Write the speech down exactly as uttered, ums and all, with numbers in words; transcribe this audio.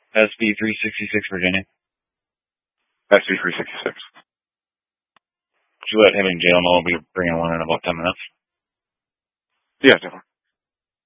S B three sixty-six, Virginia. S B three sixty-six. Could you let him in jail know we'll be bringing one in about ten minutes? Yeah, definitely.